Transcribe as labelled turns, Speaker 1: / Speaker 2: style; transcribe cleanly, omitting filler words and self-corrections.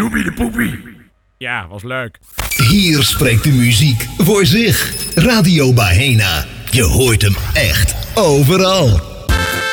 Speaker 1: Poepie de poepie.
Speaker 2: Ja, was leuk.
Speaker 3: Hier spreekt de muziek voor zich. Radio Bahena. Je hoort hem echt overal.